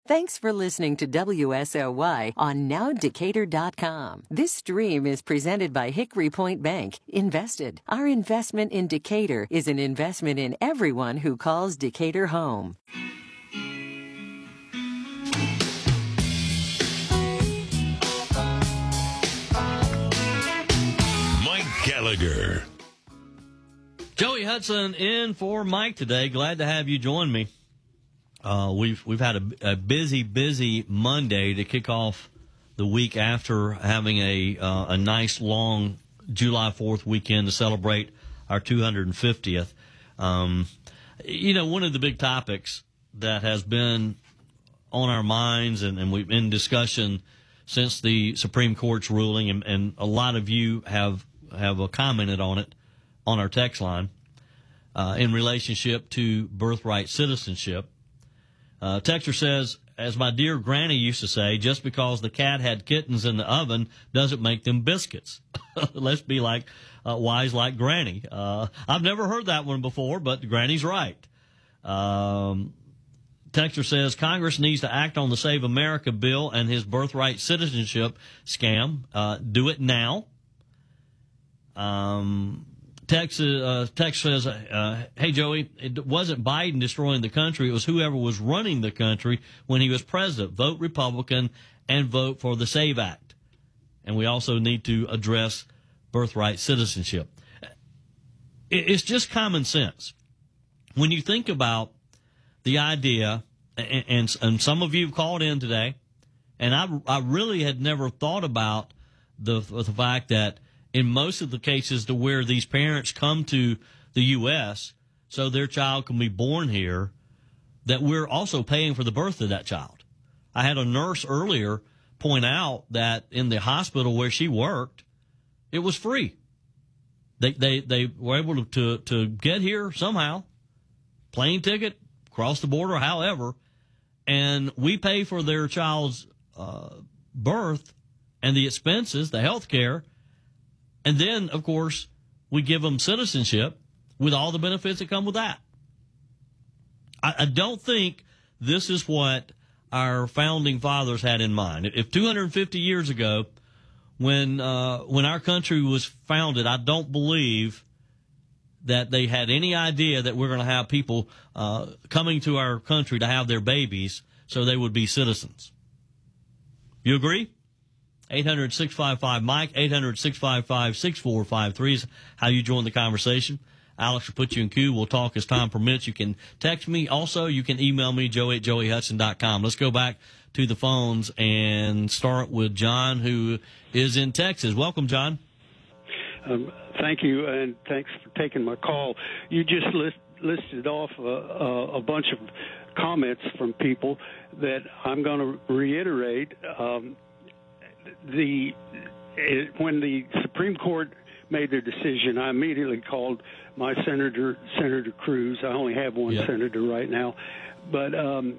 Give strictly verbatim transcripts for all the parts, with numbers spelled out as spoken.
Thanks for listening to W S L Y on now decatur dot com. This stream is presented by Hickory Point Bank. Invested. Our investment in Decatur is an investment in everyone who calls Decatur home. Mike Gallagher. Joey Hudson in for Mike today. Glad to have you join me. Uh, we've we've had a, a busy, busy Monday to kick off the week after having a uh, a nice long July fourth weekend to celebrate our two hundred fiftieth. Um, you know, one of the big topics that has been on our minds and, and we've been in discussion since the Supreme Court's ruling, and, and a lot of you have have uh, commented on it on our text line uh, in relationship to birthright citizenship. Uh, Texter says, as my dear granny used to say, just because the cat had kittens in the oven doesn't make them biscuits. Let's be like uh, wise like granny. Uh, I've never heard that one before, but granny's right. Um, Texter says, Congress needs to act on the Save America bill and his birthright citizenship scam. Uh, do it now. Um, Tex, uh, Tex says, uh, hey, Joey, it wasn't Biden destroying the country. It was whoever was running the country when he was president. Vote Republican and vote for the SAVE Act. And we also need to address birthright citizenship. It's just common sense. When you think about the idea, and, and, and some of you have called in today, and I, I really had never thought about the, the fact that in most of the cases to where these parents come to the U S so their child can be born here, that we're also paying for the birth of that child. I had a nurse earlier point out that in the hospital where she worked, it was free. They they they were able to, to, to get here somehow, plane ticket, cross the border, however, and we pay for their child's uh, birth and the expenses, the health care. And then, of course, we give them citizenship with all the benefits that come with that. I, I don't think this is what our founding fathers had in mind. If two hundred fifty years ago, when uh, when our country was founded, I don't believe that they had any idea that we're going to have people uh, coming to our country to have their babies so they would be citizens. You agree? eight hundred, six five five, Mike, eight hundred, six five five, six four five three is how you join the conversation. Alex will put you in queue. We'll talk as time permits. You can text me. Also, you can email me, joey at joey hudson dot com. Let's go back to the phones and start with John, who is in Texas. Welcome, John. Um, thank you, and thanks for taking my call. You just list, listed off a, a, a bunch of comments from people that I'm going to reiterate. Um, The it, when the Supreme Court made their decision, I immediately called my senator, Senator Cruz. I only have one yep. senator right now, but um,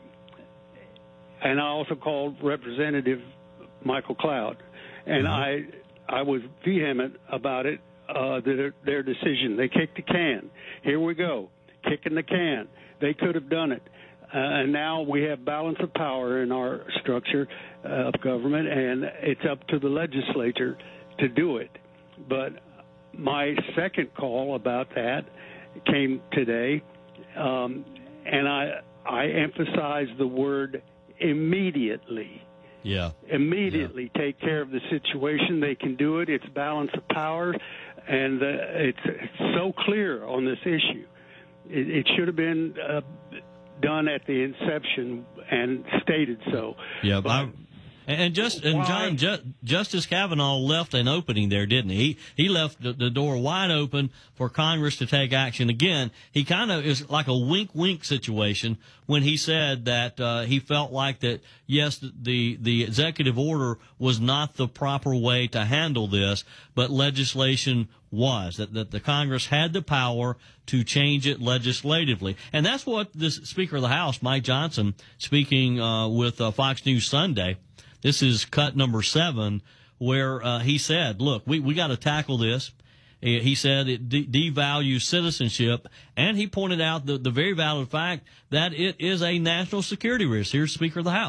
and I also called Representative Michael Cloud, and mm-hmm. I I was vehement about it. Uh, their, their decision. They kicked the can. Here we go, kicking the can. They could have done it. Uh, and now we have balance of power in our structure uh, of government, and it's up to the legislature to do it. But my second call about that came today, um, and I I emphasize the word immediately. Yeah. Immediately yeah. take care of the situation. They can do it. It's balance of power, and uh, it's, it's so clear on this issue. It, it should have been uh, done at the inception and stated so. Yeah, but, and just and John Ju- Justice Kavanaugh left an opening there, didn't he? He, he left the, the door wide open for Congress to take action. Again, he kind of is like a wink-wink situation when he said that uh, he felt like that, yes, the the executive order was not the proper way to handle this, but legislation was, that, that the Congress had the power to change it legislatively. And that's what this Speaker of the House, Mike Johnson, speaking uh, with uh, Fox News Sunday, this is cut number seven, where uh, he said, look, we, we got to tackle this. He said it de- devalues citizenship, and he pointed out the, the very valid fact that it is a national security risk. Here's Speaker of the House.